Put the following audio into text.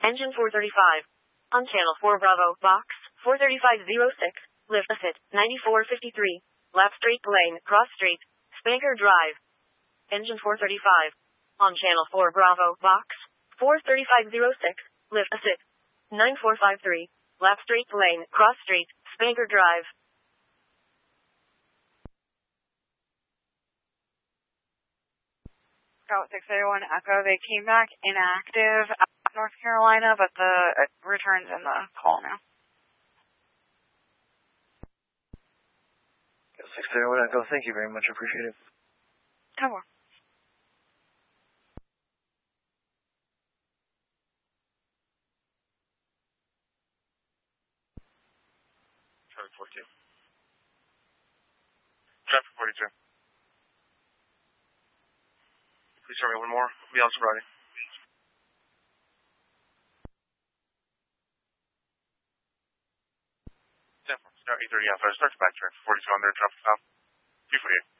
Engine 435. On Channel 4 Bravo, Box 43506, lift ASIT 9453, left straight lane, cross street, Spanker Drive. Engine 435. On Channel 4 Bravo, Box 43506, lift ASIT 9453, left straight lane, cross street, Spanker Drive. Scout 681 Echo, they came back inactive at North Carolina, but the return's in the call now. 681 Echo, thank you very much, appreciate it. No more. Traffic 42. Traffic 42. Please tell me one more. Be on sobriety. Star 830 Alpha, start to backtrack. 42 on there, traffic stop. 248.